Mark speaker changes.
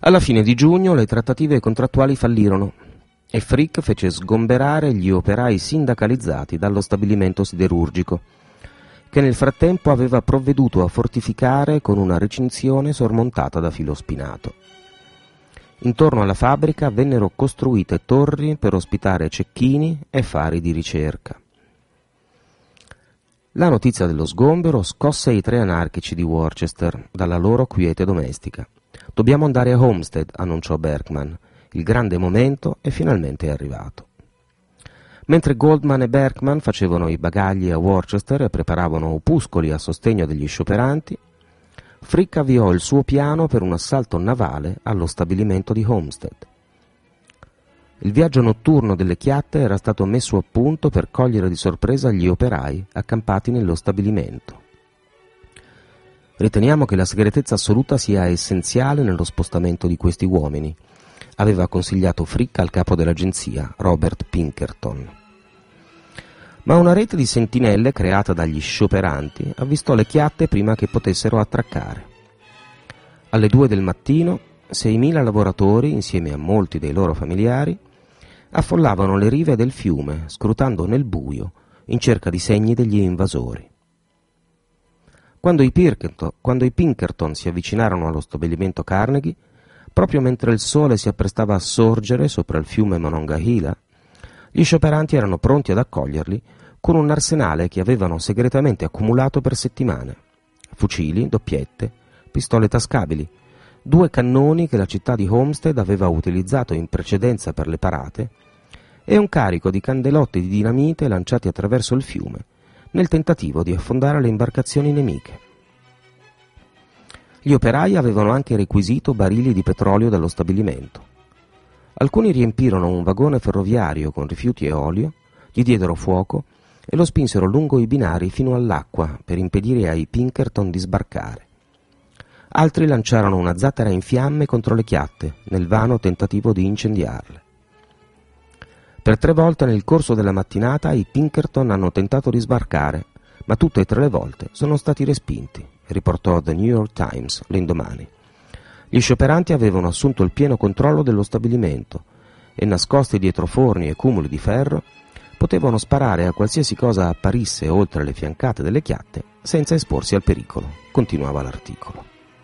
Speaker 1: Alla fine di giugno le trattative contrattuali fallirono e Frick fece sgomberare gli operai sindacalizzati dallo stabilimento siderurgico, che nel frattempo aveva provveduto a fortificare con una recinzione sormontata da filo spinato. Intorno alla fabbrica vennero costruite torri per ospitare cecchini e fari di ricerca. La notizia dello sgombero scosse i 3 anarchici di Worcester dalla loro quiete domestica. «Dobbiamo andare a Homestead», annunciò Berkman. Il grande momento è finalmente arrivato. Mentre Goldman e Berkman facevano i bagagli a Worcester e preparavano opuscoli a sostegno degli scioperanti, Frick avviò il suo piano per un assalto navale allo stabilimento di Homestead. Il viaggio notturno delle chiatte era stato messo a punto per cogliere di sorpresa gli operai accampati nello stabilimento. «Riteniamo che la segretezza assoluta sia essenziale nello spostamento di questi uomini», aveva consigliato Frick al capo dell'agenzia, Robert Pinkerton. Ma una rete di sentinelle creata dagli scioperanti avvistò le chiatte prima che potessero attraccare. Alle 2 del mattino, 6.000 lavoratori, insieme a molti dei loro familiari, affollavano le rive del fiume, scrutando nel buio in cerca di segni degli invasori. Quando i Pinkerton si avvicinarono allo stabilimento Carnegie, proprio mentre il sole si apprestava a sorgere sopra il fiume Monongahela, gli scioperanti erano pronti ad accoglierli con un arsenale che avevano segretamente accumulato per settimane: fucili, doppiette, pistole tascabili, 2 cannoni che la città di Homestead aveva utilizzato in precedenza per le parate e un carico di candelotti di dinamite lanciati attraverso il fiume nel tentativo di affondare le imbarcazioni nemiche. Gli operai avevano anche requisito barili di petrolio dallo stabilimento. Alcuni riempirono un vagone ferroviario con rifiuti e olio, gli diedero fuoco e lo spinsero lungo i binari fino all'acqua per impedire ai Pinkerton di sbarcare. Altri lanciarono una zattera in fiamme contro le chiatte, nel vano tentativo di incendiarle. Per 3 volte nel corso della mattinata i Pinkerton hanno tentato di sbarcare, ma tutte e 3 le volte sono stati respinti, riportò The New York Times l'indomani. Gli scioperanti avevano assunto il pieno controllo dello stabilimento e, nascosti dietro forni e cumuli di ferro, potevano sparare a qualsiasi cosa apparisse oltre le fiancate delle chiatte senza esporsi al pericolo, continuava l'articolo.